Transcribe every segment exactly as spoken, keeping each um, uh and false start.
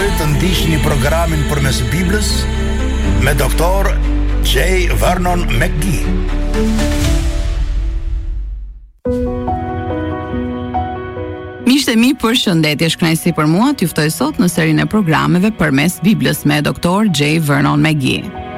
dashuri të ndiqni programin Përmes Biblës me doktor J. Vernon McGee. Miqtë e mi, përshëndetje, është kënaqësi për mua t'ju ftoj sot në serinë e programeve Përmes Biblës me doktor J. Vernon McGee.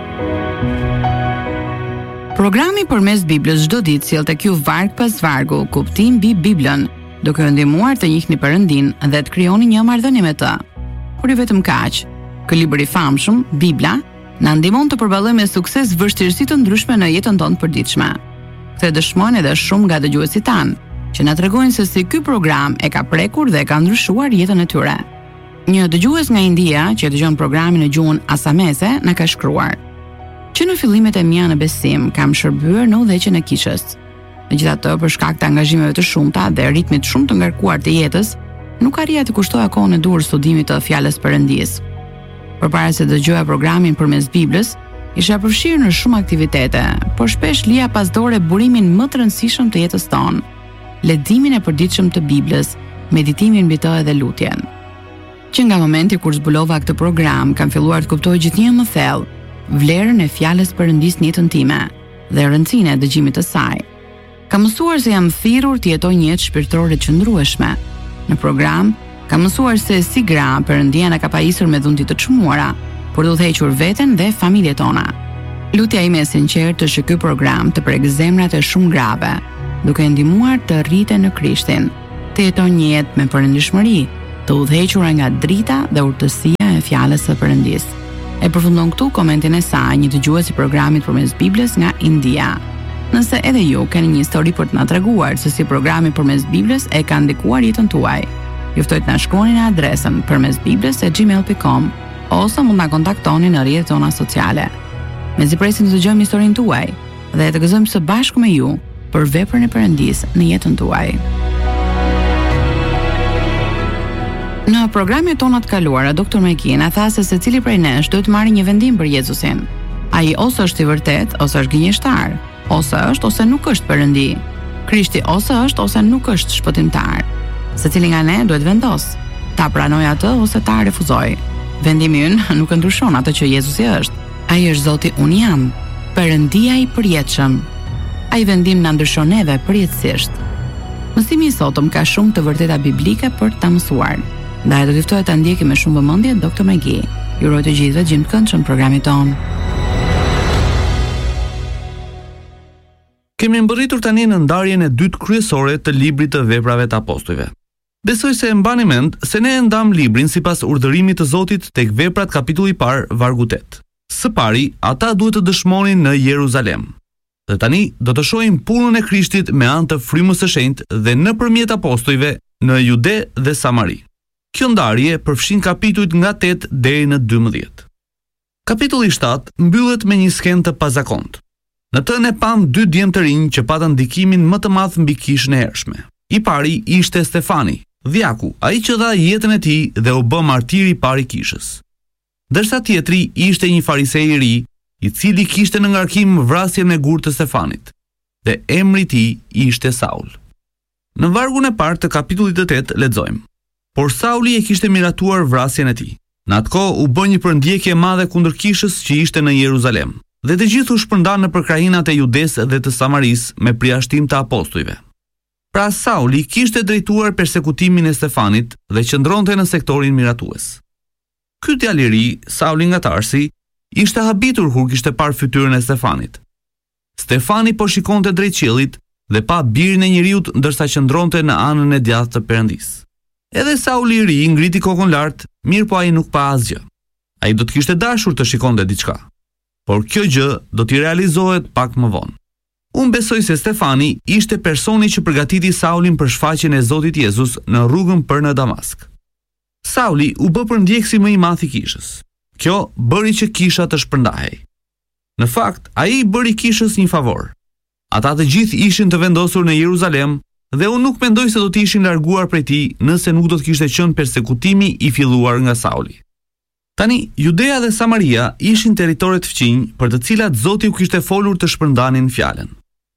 Programi Përmes Biblës çdo ditë sjell tek ju varg pas vargu kuptim mbi Biblën, duke ju ndihmuar të njihni Perëndin dhe të krijoni një marrëdhënie me të. Por jo vetëm kaq, ky libër i famshëm, Bibla, na ndihmon të përballojmë me sukses vështirësi të ndryshme në jetën tonë të përditshme. Këtë dëshmojnë edhe shumë nga dëgjuesit tanë, që na tregojnë se si ky program e ka prekur dhe e ka ndryshuar jetën e tyre. Një dëgjues nga India që dëgjon programin në gjuhën asamese na ka shkruar: që në fillimet e mia në besim kam shërbyer në udhëheqjen e kishës. Megjithatë, për shkak të angazhimeve të shumta dhe ritmit shumë të ngarkuar të jetës, nuk arrija të kushtoj kohën e dur studimit të fjalës Perëndis. Përpara se të dëgjoja programin Përmes Biblës, isha përfshirë në shumë aktivitete, por shpesh lija pas dore burimin më të rëndësishëm të jetës tonë, leximin e përditshëm të Biblës, meditimin mbi të dhe lutjen. Që nga momenti kur zbulova këtë program, kam filluar të kuptoj gjithnjë më thellë vlerën e fjalës Perëndis në jetën time dhe rëndësinë e dëgjimit të saj. Kam mësuar se jam thirrur të jetoj një jetë shpirtërore të qëndrueshme. Në program, kam mësuar se si gra Perëndia na ka pajisur me dhunti të çmuara, por të udhëhequr veten dhe familjet tona. Lutja ime e sinqertë është që ky program të prekë zemrat e shumë grave, duke ndihmuar të rriten në Krishtin, të jetojnë një jetë me perëndishmëri, të udhëhequra nga drita dhe urtësia e fjalës së Perëndis. E përfundon këtu komentin e saj një dëgjues i programit Përmes Biblës nga India. Nëse edhe ju keni një histori për të na treguar se si programi Përmes Biblës e ka ndikuar jetën tuaj, ju ftoj të na shkruani në adresën përmesbiblës at gmail dot com ose mund na kontaktoni në rrjetet tona sociale. Mezi presim të dëgjojmë historinë tuaj dhe të gëzojmë së bashku me ju për veprën e Perëndisë në jetën tuaj. Në programet tona të kaluara, doktor McGee na tha se secili prej nesh duhet të marrë një vendim për Jezusin. Ai ose është i vërtet, ose është gënjeshtar, ose është ose nuk është Perëndi. Krishti ose është ose nuk është shpëtimtar. Secili nga ne duhet vendos, ta pranoj atë ose ta refuzoj. Vendimi ynë nuk e ndryshon atë që Jezusi është. Ai është Zoti unë jam, Perëndia i përjetshëm. Ai vendim na ndryshon neve përjetësisht. Mësimi i sotëm ka shumë të vërteta biblike për ta mësuar. Ndaj do të ftoj ta ndjekim me shumë vëmendje doktor McGee. Ju uroj të gjithëve gjimë të këndshëm programit tonë. Kemi mbërritur tani në ndarjen e dytë kryesore të librit të Veprave të Apostujve. Besoj se e mbani mend se ne e ndam librin sipas urdhërimit të Zotit tek Veprat kapitulli i parë vargu tetë. Së pari, ata duhet të dëshmonin në Jeruzalem. Dhe tani do të shohim punën e Krishtit me anë të frymës së shenjtë dhe nëpërmjet apostujve në Jude dhe Samari. Kjo ndarje përfshin kapitujt nga tetë deri në dymbëdhjetë. Kapitulli shtatë mbyllet me një skenë të pazakontë. Në të ne pam dy djemë të rinj që patën ndikimin më të madh mbi kishën e hershme. I pari ishte Stefani, dhjaku, ai që dha jetën e tij dhe u bë martir i parë i kishës. Ndërsa tjetri ishte një farisej i ri, i cili kishte në ngarkim vrasjen e gurë të Stefanit, dhe emri i tij ishte Saul. Në vargun e parë të kapitullit të tetë lexojmë: por Sauli e kishte miratuar vrasjen e tij. Në atë kohë u bë një përndjekje e madhe kundër kishës që ishte në Jeruzalem, dhe të gjithë u shpërndan në përkrahinat e Judes dhe të Samaris me përjashtim të apostujve. Pra Sauli kishte drejtuar persekutimin e Stefanit dhe qëndronte në sektorin miratues. Ky djalë i ri, Sauli nga Tarsi, ishte habitur kur kishte parë fytyrën e Stefanit. Stefani po shikonte drejt qiellit dhe pa birin e njeriut ndërsa qëndronte në anën e djathtë të Perëndis. Edhe Sauli i ri ngriti kokën lart, mirë po ai nuk pa asgjë. Ai do të kishte dashur të shikonte diçka, por kjo gjë do t'i realizohet pak më vonë. Unë besoj se Stefani ishte personi që përgatiti Saulin për shfaqjen e Zotit Jezus në rrugën për në Damask. Sauli u bë përndjekësi më i madh i kishës. Kjo bëri që kisha të shpërndahej. Në fakt, ai bëri kishës një favor. Ata të gjithë ishin të vendosur në Jeruzalem dhe unë nuk mendoj se do të ishin larguar prej tij nëse nuk do të kishte qenë persekutimi i filluar nga Sauli. Tani, Judea dhe Samaria ishin teritoret fqinj për të cilat Zoti u kishte folur të shpërndanin fjalën.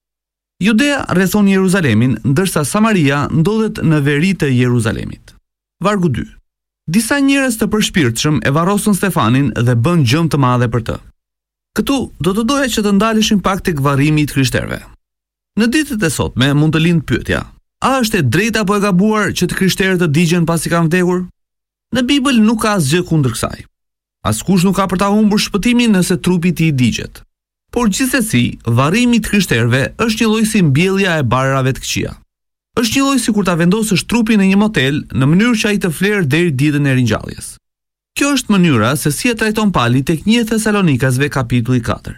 Judea rrethon Jeruzalemin, ndërsa Samaria ndodhet në veri të Jeruzalemit. Vargu dy. Disa njerëz të përshpirtshëm e varrosën Stefanin dhe bën gjëm të madhe për të. Këtu do të doja që të ndaleshin pak tek varrimi i krishterëve. Në ditët e sotme mund të lindë pyetja: a është e drejtë apo e gabuar që të krishterët të digjen pasi kanë vdekur? Në Bibël nuk ka asgjë kundër kësaj. Askush nuk ka për ta humbur shpëtimin nëse trupi i tij digjet. Por gjithsesi, varrimi i krishterëve është një lloj si mbjellja e barrave të këqija. Është një lloj sikur ta vendosësh trupin në një motel në mënyrë që ai të flerë deri ditën e ringjalljes. Kjo është mënyra se si e trajton Pali tek një Thesalonikasve kapitulli katër.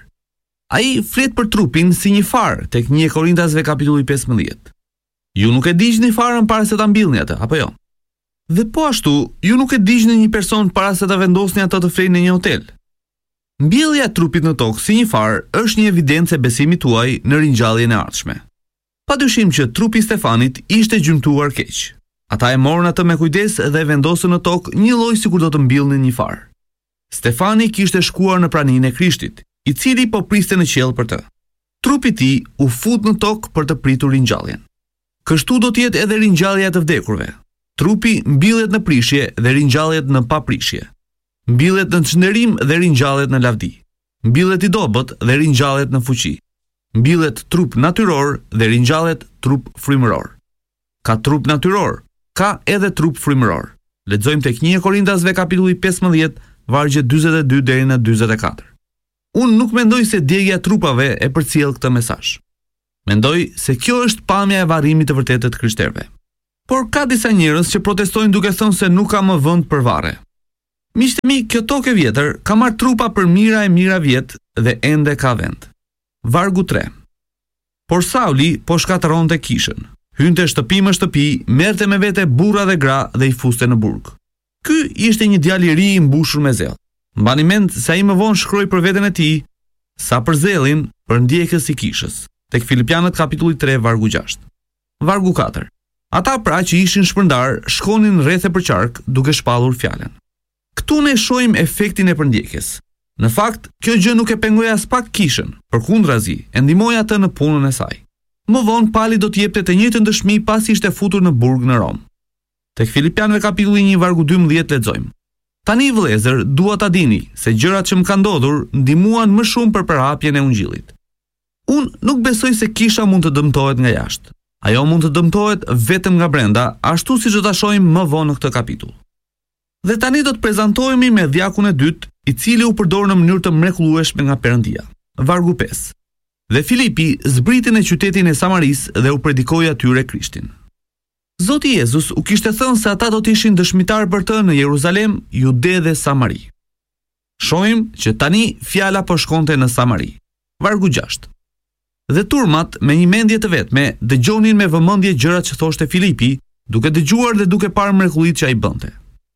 Ai flet për trupin si një far tek një Korintasve kapitulli pesëmbëdhjetë. Ju nuk e digjni farën para se ta mbillni atë, apo jo? Dhe po ashtu, ju nuk e digjni një person para se ta vendosni atë të flerë në një hotel. Mbjellja e trupit në tokë si një far është një evidencë e besimit tuaj në ringjalljen e ardhshme. Pa dyshim që trupi i Stefanit ishte gjymtuar keq. Ata e morën atë me kujdes dhe e vendosën në tokë një lloj sikur do të mbillnin një far. Stefani kishte shkuar në praninë e Krishtit, i cili po priste në qiell për të. Trupi i tij u fut në tokë për të pritur ringjalljen. Kështu do të jetë edhe ringjallja e të vdekurve. Trupi mbillet në prishje dhe ringjallet në paprishje. Mbillet në çndërim dhe ringjallet në lavdi. Mbillet i dobët dhe ringjallet në fuqi. Mbillet trup natyror dhe ringjallet trup frymëror. Ka trup natyror, ka edhe trup frymëror. Lexojmë tek një Korintasve kapitulli pesëmbëdhjetë, vargje dyzet e dy deri në dyzet e katër. Unë nuk mendoj se djegja e trupave e përcjell këtë mesazh. Mendoj se kjo është pamja e varrimit të vërtetë të krishterëve. Por ka disa njerëz që protestojnë duke thënë se nuk ka më vend për varre. Miqtë mi, kjo tokë e vjetër ka marrë trupa për mira e mira vjet dhe ende ka vend. Vargu tre. Por Sauli po shkatëronte kishën. Hynte shtëpi më shtëpi, merrte me vete burra dhe gra dhe i fuste në burg. Ky ishte një djalë i ri i mbushur me zell. Mbani mend se ai më vonë shkroi për veten e tij sa për zellin për ndjekës i kishës. Tek Filipianët kapitulli tre vargu gjashtë. Vargu katër. Ata pra që ishin shpërndar shkonin rreth e përqark duke shpallur fjalën. Ktu ne shohim efektin e përndjekjes. Në fakt, kjo gjë nuk e pengoi as pak kishën, përkundrazi, e ndihmoi atë në punën e saj. Më vonë Pali do të jepte të njëjtën dëshmi pasi ishte futur në burg në Rom. Tek Filipianëve kapitulli një vargu dymbëdhjetë lexojmë: Tani vëllezër, dua ta dini se gjërat që më kanë ndodhur ndihmuan më shumë për përhapjen e ungjillit. Unë nuk besoj se kisha mund të dëmtohet nga jashtë. Ajo mund të dëmtohet vetëm nga brenda, ashtu siç do ta shohim më vonë në këtë kapitull. Dhe tani do të prezantohemi me djakun e dytë, i cili u përdor në mënyrë të mrekullueshme nga Perëndia. Vargu pesë. Dhe Filipi zbriti në qytetin e Samarisë dhe u predikoi atyre Krishtin. Zoti Jezus u kishte thënë se ata do të ishin dëshmitar për të në Jeruzalem, Jude dhe Samari. Shohim që tani fjala po shkonte në Samari. Vargu gjashtë. Dhe turmat me një mendje të vetme dëgjonin me vëmendje gjërat që thoshte Filipi, duke dëgjuar dhe duke parë mrekullitë që ai bënte.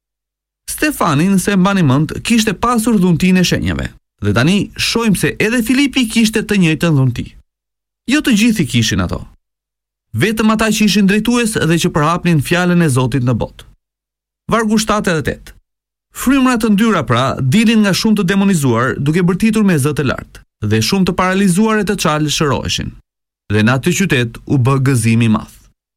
Stefanin, se mbani mend, kishte pasur dhuntinë e shenjave. Dhe tani shohim se edhe Filipi kishte të njëjtën dhunti. Jo të gjithë kishin ato. Vetëm ata që ishin drejtues dhe që përhapnin fjalën e Zotit në botë. Vargu shtatë edhe tetë. Frymra të ndyra pra dilin nga shumë të demonizuar, duke bërtitur me zë të lartë, dhe shumë të paralizuar e të qalë shëroheshin. Dhe në atë qytet u bë gëzim i madh.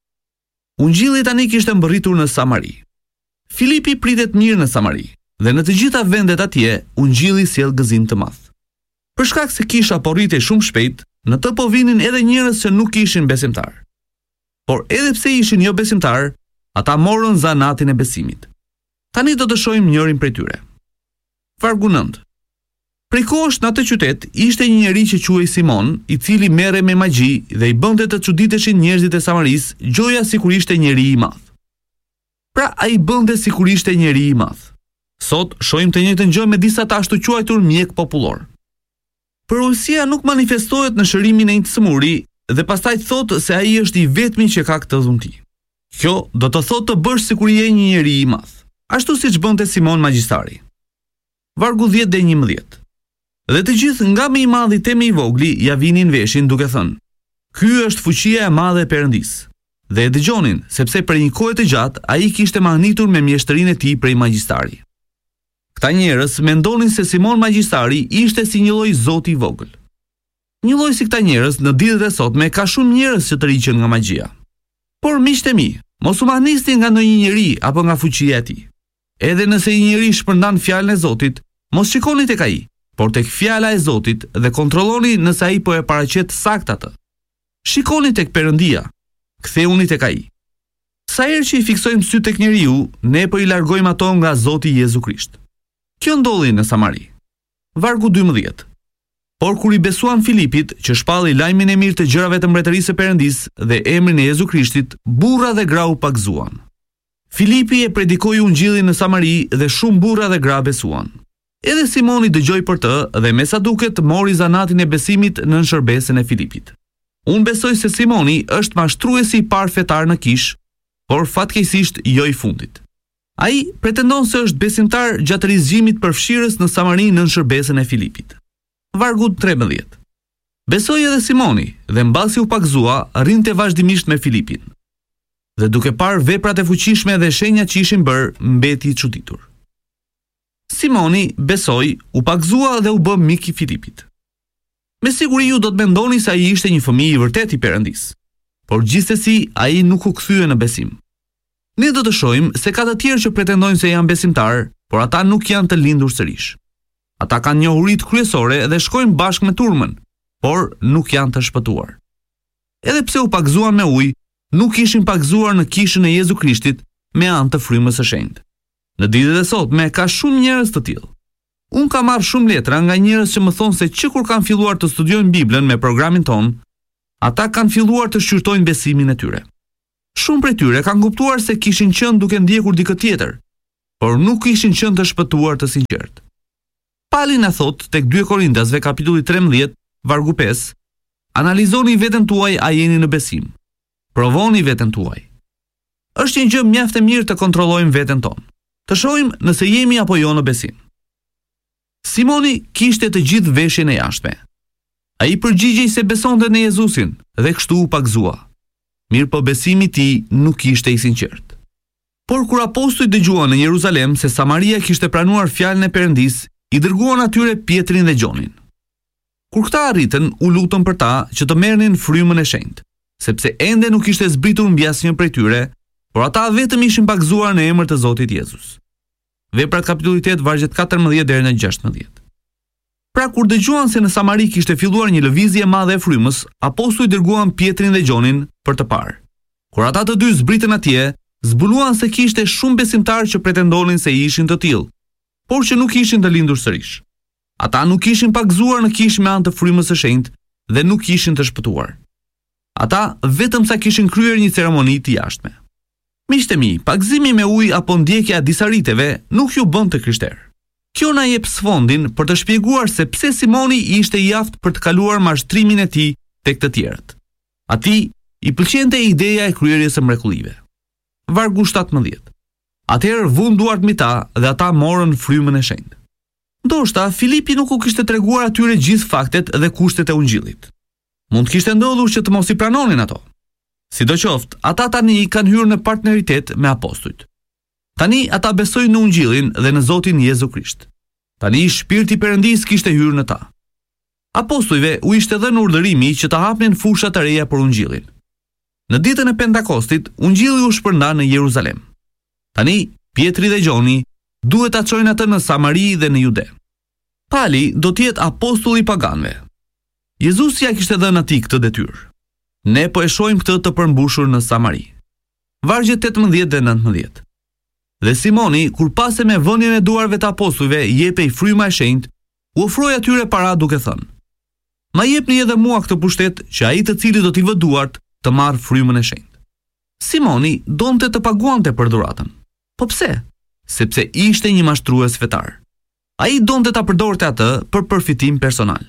Ungjilli tani kishte mbërritur në Samari. Filipi pritet mirë në Samari, dhe në të gjitha vendet atje ungjilli sjell gëzim të madh. Për shkak se kisha po rritej shumë shpejt, në të po vinin edhe njerëz që nuk ishin besimtar. Por edhe pse ishin jo besimtar, ata morën zanatin e besimit. Tani do të shohim njërin prej tyre. Vargu nëntë. Prej kohësh në atë qytet ishte një njeri që quhej Simon, i cili merre me magji dhe i bënte të çuditeshin njerëzit e Samarisë, gjoja sikur ishte njeri i madh. Pra ai bënte sikur ishte njeri i madh. Sot shohim të njëjtën gjë me disa të ashtu quajtur mjek popullor. Përulësia nuk manifestohet në shërimin e një smuri dhe pastaj thotë se ai është i vetmi që ka këtë dhunti. Kjo do të thotë të bësh sikur je një njeri i madh, ashtu siç bënte Simon magjistari. Vargu dhjetë dhe njëmbëdhjetë. Dhe të gjithë nga më i madhi temi i vogli ja vinin veshin duke thënë: Ky është fuqia e madhe e Perëndisë. Dhe e dëgjonin, sepse për një kohë të gjatë ai kishte mahnitur me mjeshtërinë e tij prej magjistari. Këta njerëz mendonin se Simon magjistari ishte si një lloj zoti i vogël. Një lloj si këta njerëz në ditët e sotme ka shumë njerëz që tërhiqen nga magjia. Por miqtë e mi, mos u mahnisni nga ndonjë njeri apo nga fuqia e tij. Edhe nëse një njeri shpërndan fjalën e Zotit, mos shikoni tek ai, por tek fjala e Zotit dhe kontrolloni nëse ai po e paraqet saktë atë. Shikoni tek Perëndia, ktheuni tek ai. Sa herë që i fiksojmë sy tek njeriu, ne po i largojmë ato nga Zoti Jezu Krisht. Kjo ndodhi në Samari. Vargu dymbëdhjetë. Por kur i besuan Filipit, që shpalli lajmin e mirë të gjërave të mbretërisë së Perëndisë dhe emrin e Jezu Krishtit, burra dhe gra u pagzuan. Filipi e predikoi ungjillin në Samari dhe shumë burra dhe gra besuan. Edhe Simoni dëgjoi për të dhe me sa duket mori zanatin e besimit në shërbesën e Filipit. Unë besoj se Simoni është mashtruesi i parë fetar në Kish, por fatkeqësisht jo i fundit. Ai pretendon se është besimtar gjatë rizgjimit përfshirës në Samari në shërbesën e Filipit. Vargu tretëmbëdhjetë. Besoi edhe Simoni dhe mbasi u pagzua, rrinte vazhdimisht me Filipin. Dhe duke parë veprat e fuqishme dhe shenjat që ishin bërë, mbeti i çuditur. Simoni besoi, u pagzua dhe u bë mik i Filipit. Me siguri ju do të mendoni se ai ishte një fëmijë i vërtet i Perëndisë, por gjithsesi ai nuk u kthye në besim. Ne do të shohim se ka të tjerë që pretendojnë se janë besimtar, por ata nuk janë të lindur sërish. Ata kanë njohuritë kryesore dhe shkojnë bashkë me turmën, por nuk janë të shpëtuar. Edhe pse u pagzuan me ujë, nuk ishin pagzuar në kishën e Jezu Krishtit me anë të frymës së shenjtë. Në ditët e sotme ka shumë njerëz të tillë. Unë kam marrë shumë letra nga njerëz që më thonë se që kur kanë filluar të studiojnë Biblën me programin ton, ata kanë filluar të shqyrtojnë besimin e tyre. Shumë prej tyre kanë kuptuar se kishin qenë duke ndjekur dikë tjetër, por nuk ishin qenë të shpëtuar të sinqert. Pali na thot tek dy Korintasve kapitulli trembëdhjetë, vargu pesë, analizoni veten tuaj a jeni në besim. Provoni veten tuaj. Është një gjë mjaft e mirë të kontrollojmë veten tonë, të shohim nëse jemi apo jo në besim. Simoni kishte të gjithë veshjen e jashtme. Ai përgjigjej se besonte në Jezusin dhe kështu u pagzua. Mirë po besimi i tij nuk ishte i sinqert. Por kur apostujt dëgjuan në Jeruzalem se Samaria kishte pranuar fjalën e Perëndisë, i dërguan atyre Pietrin dhe Gjonin. Kur këta arritën, u lutën për ta që të merrnin frymën e shenjtë, sepse ende nuk ishte zbritur mbi asnjë prej tyre, por ata vetëm ishin pagzuar në emër të Zotit Jezus. Veprat kapitulli tetë vargjet katërmbëdhjetë deri në gjashtëmbëdhjetë. Pra kur dëgjuan se në Samari kishte filluar një lëvizje e madhe e frymës, apostujt dërguan Pietrin dhe Gjonin për të parë. Kur ata të dy zbritën atje, zbuluan se kishte shumë besimtarë që pretendonin se ishin të tillë, por që nuk ishin të lindur sërish. Ata nuk ishin pagzuar në kishë me anë të frymës së shenjtë dhe nuk ishin të shpëtuar. Ata vetëm sa kishin kryer një ceremoni të jashtme. Miqtë mi, pagzimi me ujë apo ndjekja e disa riteve nuk ju bën të krishter. Kjo na jep sfondin për të shpjeguar se pse Simoni ishte i aftë për të kaluar mashtrimin e tij tek të tjerët. Atij i pëlqente ideja e kryerjes së mrekullive. Vargu shtatëmbëdhjetë. Atëherë vun duart mbi ta dhe ata morën frymën e shenjtë. Ndoshta Filipi nuk u kishte treguar atyre gjithë faktet dhe kushtet e ungjillit. Mund të kishte ndodhur që të mos i pranonin ato. Sidoqoftë, ata tani kanë hyrë në partneritet me apostujt. Tani ata besojnë në ungjillin dhe në Zotin Jezu Krisht. Tani shpirti i Perëndisë kishte hyrë në ta. Apostujve u ishte dhënë urdhërimi që të hapnin fusha të reja për ungjillin. Në ditën e Pentakostit, ungjilli u shpërnda në Jeruzalem. Tani Pietri dhe Gjoni duhet ta çojnë atë në Samari dhe në Jude. Pali do të jetë apostulli i paganëve. Jezusi ja kishte dhënë atij këtë detyrë. Ne po e shohim këtë të përmbushur në Samari. Vargjet tetëmbëdhjetë dhe nëntëmbëdhjetë. Dhe Simoni, kur pase me vënien e duarve të apostujve jepej fryma e shenjtë, u ofroi atyre para duke thënë: "Ma jepni edhe mua këtë pushtet që ai të cili do t'i vë duart të marrë frymën e shenjtë." Simoni donte të paguante për dhuratën. Po pse? Sepse ishte një mashtrues fetar. Ai donte ta përdorte atë për përfitim personal.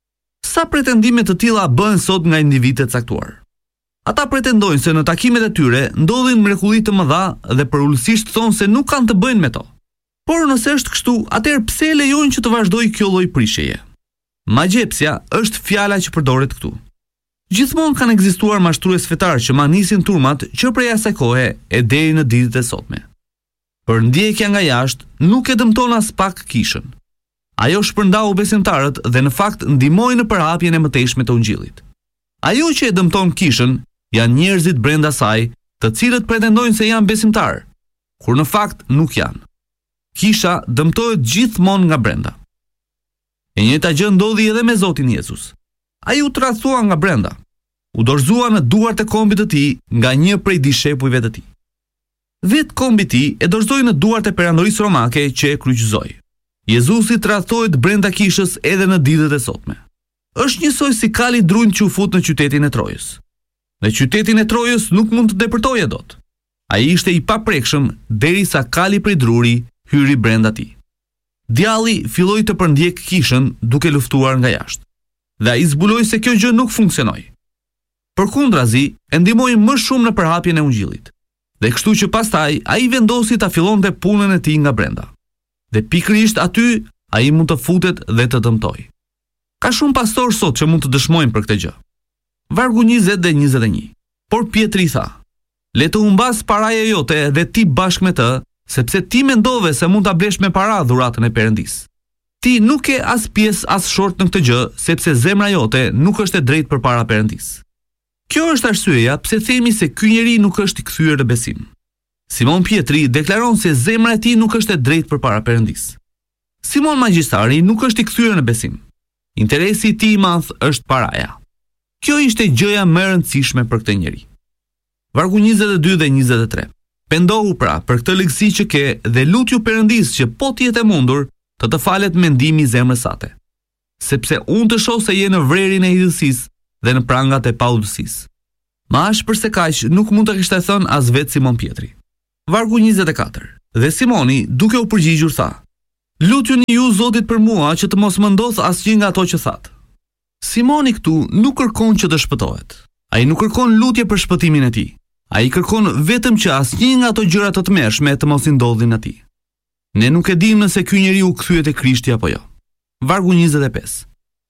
Sa pretendime të tilla bëhen sot nga individët caktuar. Ata pretendojnë se në takimet e tyre ndodhin mrekulli të mëdha dhe përulësisht thonë se nuk kanë të bëjnë me to. Por nëse është kështu, atëherë pse lejojnë që të vazhdojë kjo lloj prishjeje? Magjepsja është fjala që përdoret këtu. Gjithmonë kanë ekzistuar mashtrues fetar që manisin turmat që prej asaj kohe e deri në ditët e sotme. Për ndjekja nga jashtë nuk e dëmton as pak kishën. Ajo shpërndau besimtarët dhe në fakt ndihmoi në përhapjen e mëtejshme të ungjillit. Ajo që e dëmton kishën janë njerëzit brenda saj, të cilët pretendojnë se janë besimtarë, kur në fakt nuk janë. kisha dëmtohet gjithmonë nga brenda. E njëjta gjë ndodhi edhe me Zotin Jezus. Ai u tradhtua nga brenda, u dorëzua në duart e kombit të tij nga një prej dishepujve të tij. Vetë kombi i tij e dorëzoi në duart e perandorisë romake që e kryqëzoi. Jezusi tradhtohet brenda kishës edhe në ditët e sotme. Është njësoj si kali drujt që u fut në qytetin e Trojës. Në qytetin e Trojës nuk mund të depërtoje dot. Ai ishte i paprekshëm derisa kali prej druri hyri brenda tij. Djalli filloi të përndjek kishën duke luftuar nga jashtë. Dhe ai zbuloi se kjo gjë nuk funksionoi. Përkundrazi, e ndihmoi më shumë në përhapjen e ungjillit. Dhe kështu që pastaj ai vendosi ta fillonte punën e tij nga brenda. Dhe pikërisht aty ai mund të futet dhe të dëmtojë. Ka shumë pastor sot që mund të dëshmojnë për këtë gjë. Vargu njëzet dhe njëzet e një. Por Pietri tha: "Le të humbas paraja jote dhe ti bashkë me të, sepse ti mendove se mund ta blesh me para dhuratën e Perëndisë. Ti nuk ke as pjesë as short në këtë gjë, sepse zemra jote nuk është e drejtë përpara Perëndisë." Kjo është arsyeja pse themi se ky njeri nuk është i kthyer në besim. Simon Pietri deklaron se zemra e tij nuk është e drejtë përpara Perëndisë. Simon Magjistari nuk është i kthyer në besim. Interesi i tij i madh është paraja. Kjo ishte gjëja më e rëndësishme për këtë njeri. Vargu njëzet e dy dhe njëzet e tre. Pendohu pra për këtë ligësi që ke dhe lutju Perëndisë që po të jetë e mundur të të falet mendimi i zemrës sate. Sepse unë të shoh se je në vrerin e hidhësisë dhe në prangat e paudhësisë. Ma ashpër se kaq nuk mund të kishte thënë as vetë Simon Pietri. Vargu njëzet e katër. Dhe Simoni, duke u përgjigjur, tha: "Lutjuni ju Zotit për mua që të mos më ndodh asgjë nga ato që thatë." Simoni këtu nuk kërkon që të shpëtohet. Ai nuk kërkon lutje për shpëtimin e tij. Ai kërkon vetëm që asnjë nga ato gjëra të tmerrshme të mos i ndodhin atij. Ne nuk e dimë nëse ky njeriu kthyehet te Krishti apo jo. Vargu njëzet e pesë.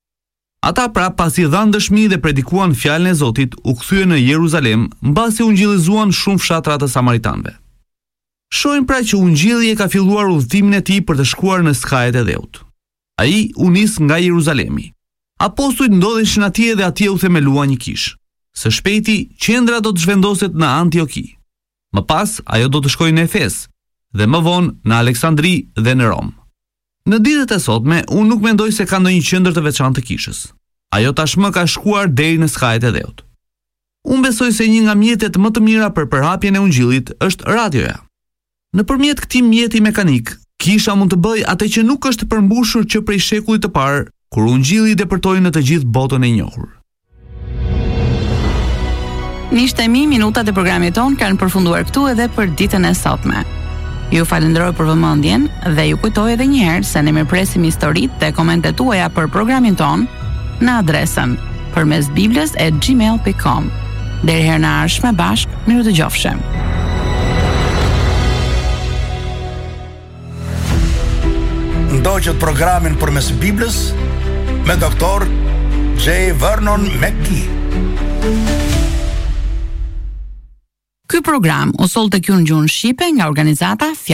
Ata pra pasi dhanë dëshmi dhe predikuan fjalën e Zotit, u kthyen në Jeruzalem, mbasi ungjillizuan shumë fshatra të samaritanëve. Shohim pra që ungjilli e ka filluar udhëtimin e tij për të shkuar në skajet e dheut. Ai u nis nga Jeruzalemi. Apostujt ndodheshin atje dhe atje u themelua një kishë. Së shpejti, qendra do të zhvendoset në Antioki. Më pas, ajo do të shkojë në Efes, dhe më vonë në Aleksandri dhe në Rom. Në ditët e sotme, unë nuk mendoj se ka ndonjë qendër të veçantë të kishës. Ajo tashmë ka shkuar deri në skajet e dheut. Unë besoj se një nga mjetet më të mira për përhapjen e ungjillit është radioja. Nëpërmjet këtij mjeti mekanik, kisha mund të bëjë atë që nuk është përmbushur që prej shekullit të parë, kur ungjilli depërtoi në të gjithë botën e njohur. Nishtemi, minutat e programit ton kanë përfunduar këtu edhe për ditën e sotme. Ju falenderoj për vëmendjen dhe ju kujtoj edhe një herë se ne mirpresim historitë dhe komentet tuaja për programin ton në adresën përmesbibles e gmail dot com. Deri herë në ardhshme bashk, miru të gjofshim. Ndoqët programin Përmes Biblës me doktor J. Vernon McGee. Ky program u soll tek ju në gjuhën shqipe nga organizata